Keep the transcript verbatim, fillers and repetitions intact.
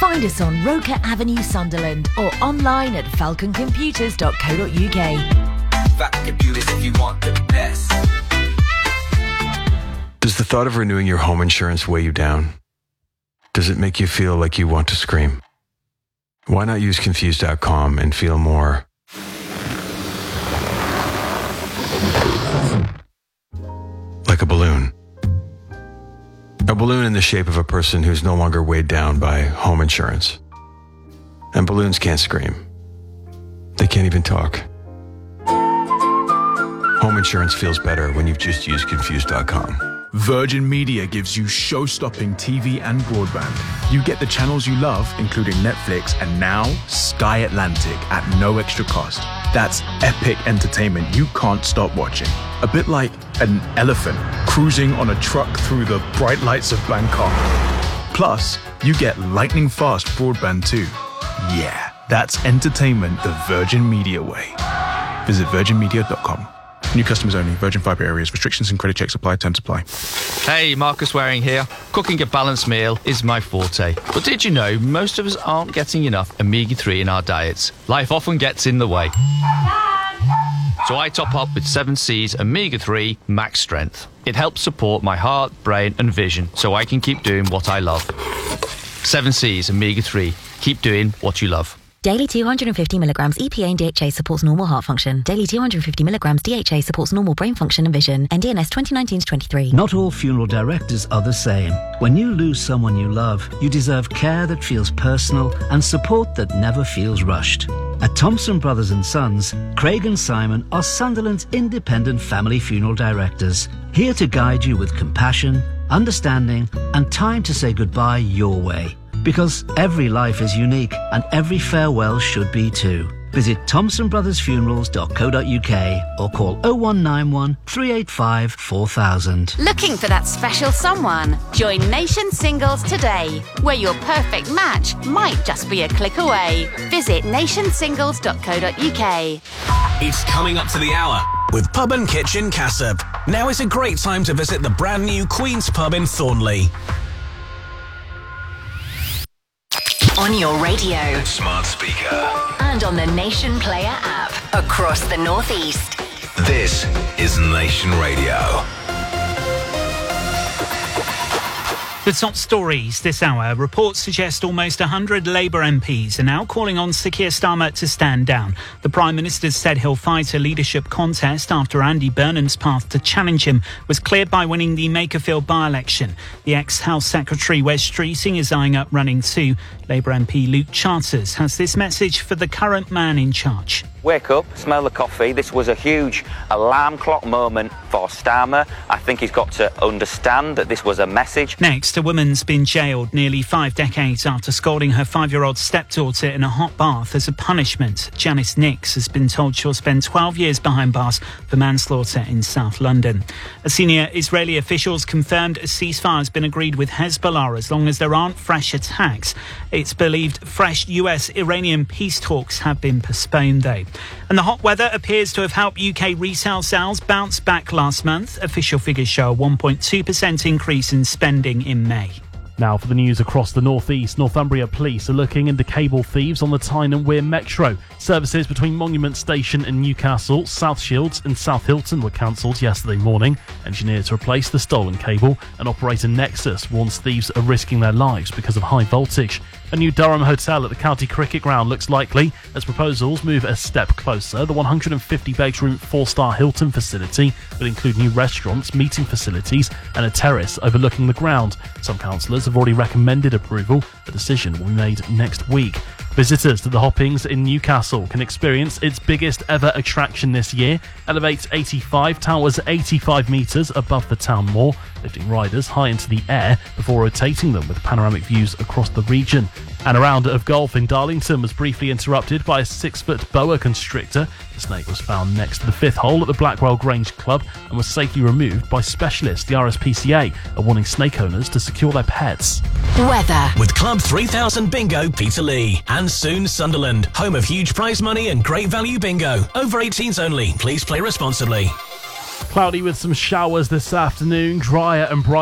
Find us on Roker Avenue, Sunderland, or online at falcon computers dot co dot uk. Falcon Computers if you want the best. Does the thought of renewing your home insurance weigh you down? Does it make you feel like you want to scream? Why not use confused dot com and feel more like a balloon? A balloon in the shape of a person who's no longer weighed down by home insurance. And balloons can't scream. They can't even talk. Home insurance feels better when you've just used confused dot com. Virgin Media gives you show-stopping T V and broadband. You get the channels you love, including Netflix and now Sky Atlantic at no extra cost. That's epic entertainment you can't stop watching. A bit like an elephant cruising on a truck through the bright lights of Bangkok. Plus, you get lightning-fast broadband too. Yeah, that's entertainment the Virgin Media way. Visit virgin media dot com. New customers only. Virgin Fibre areas. Restrictions and credit checks apply. Terms apply. Hey, Marcus Waring here. Cooking a balanced meal is my forte. But did you know most of us aren't getting enough omega three in our diets? Life often gets in the way. So I top up with seven C's omega three Max Strength. It helps support my heart, brain and vision so I can keep doing what I love. seven C's omega three. Keep doing what you love. Daily two hundred fifty milligrams E P A and D H A supports normal heart function. Daily two hundred fifty milligrams D H A supports normal brain function and vision. N D N S twenty nineteen to twenty-three. Not all funeral directors are the same. When you lose someone you love, you deserve care that feels personal and support that never feels rushed. At Thompson Brothers and Sons, Craig and Simon are Sunderland's independent family funeral directors, here to guide you with compassion, understanding and time to say goodbye your way. Because every life is unique and every farewell should be too. Visit thomson brothers funerals dot co dot uk or call oh one nine one, three eight five, four thousand. Looking for that special someone? Join Nation Singles today, where your perfect match might just be a click away. Visit nation singles dot co dot uk. It's coming up to the hour with Pub and Kitchen Cassop. Now is a great time to visit the brand new Queen's Pub in Thornley. On your radio, Smart speaker. and on the Nation Player app across the Northeast. This is Nation Radio. The top stories this hour. Reports suggest almost one hundred Labour M Ps are now calling on Sir Keir Starmer to stand down. The Prime Minister said he'll fight a leadership contest after Andy Burnham's path to challenge him was cleared by winning the Makerfield by-election. The ex-House Secretary Wes Streeting is eyeing up running too. Labour M P Luke Charters has this message for the current man in charge. Wake up, smell the coffee. This was a huge alarm clock moment for Starmer. I think he's got to understand that this was a message. Next, a woman's been jailed nearly five decades after scalding her five-year-old stepdaughter in a hot bath as a punishment. Janice Nix has been told she'll spend twelve years behind bars for manslaughter in South London. A senior Israeli officials confirmed a ceasefire has been agreed with Hezbollah as long as there aren't fresh attacks. It's believed fresh U S-Iranian peace talks have been postponed, though. And the hot weather appears to have helped U K resale sales bounce back last month. Official figures show a one point two percent increase in spending in May. Now for the news across the northeast. Northumbria Police are looking into cable thieves on the Tyne and Wear Metro. Services between Monument Station and Newcastle, South Shields and South Hilton were cancelled yesterday morning. Engineered to replace the stolen cable, and operator Nexus warns thieves are risking their lives because of high voltage. A new Durham hotel at the County Cricket Ground looks likely as proposals move a step closer. The one hundred fifty bedroom four-star Hilton facility will include new restaurants, meeting facilities and a terrace overlooking the ground. Some councillors have already recommended approval. A decision will be made next week. Visitors to the Hoppings in Newcastle can experience its biggest ever attraction this year. Elevates eighty-five towers eighty-five metres above the town moor, lifting riders high into the air before rotating them with panoramic views across the region. And a round of golf in Darlington was briefly interrupted by a six-foot boa constrictor. The snake was found next to the fifth hole at the Blackwell Grange Club and was safely removed by specialists. The R S P C A are warning snake owners to secure their pets. Weather. With Club three thousand Bingo Peterlee. And soon Sunderland, home of huge prize money and great value bingo. Over eighteens only. Please play responsibly. Cloudy with some showers this afternoon, drier and brighter.